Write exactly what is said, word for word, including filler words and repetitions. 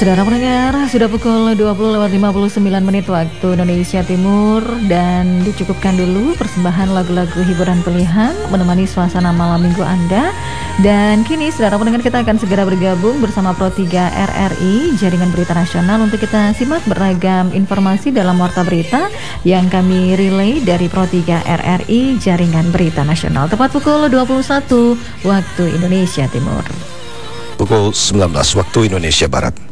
Saudara pendengar, sudah pukul dua puluh lewat lima puluh sembilan menit waktu Indonesia Timur, dan dicukupkan dulu persembahan lagu-lagu hiburan pilihan menemani suasana malam minggu Anda. Dan kini saudara pendengar, kita akan segera bergabung bersama Pro tiga R R I, Jaringan Berita Nasional, untuk kita simak beragam informasi dalam Warta Berita yang kami relay dari Pro tiga R R I, Jaringan Berita Nasional. Tepat pukul dua puluh satu waktu Indonesia Timur. Pukul sembilan belas waktu Indonesia Barat.